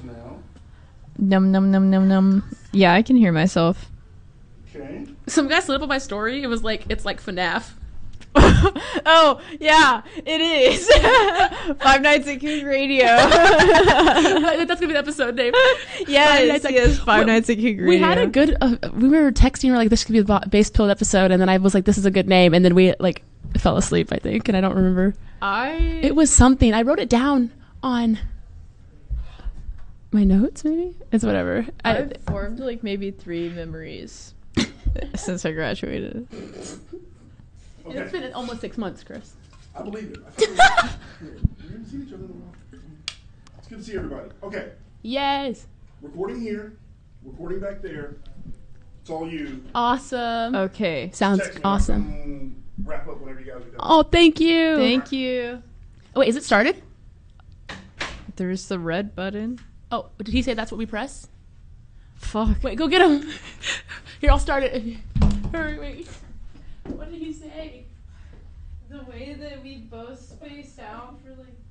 now. Num num num num num. Yeah, I can hear myself. Okay. Some guy slid up on my story. It was like, it's like FNAF. Oh, yeah, it is. Five Nights at King Radio. That's gonna be the episode name. Yes, Five Nights at King Radio. We had a good. We were texting. We're like, this could be the base pilled episode, and then I was like, this is a good name, and then we like fell asleep, I think, and I don't remember. It was something. I wrote it down on my notes. Maybe it's whatever. I've formed like maybe 3 memories since I graduated. Okay. It's been almost 6 months, Chris. I believe it. We haven't seen each other in a while. It's good to see everybody. Okay. Yes. Recording here. Recording back there. It's all you. Awesome. Okay. Sounds Text me. awesome. I can wrap up whenever you guys are done. Oh, thank you. Thank you. Oh, wait, is it started? There's the red button. Oh, did he say that's what we press? Fuck. Wait, go get him. Here, I'll start it. Hurry, wait. What did he say? The way that we both spaced out for like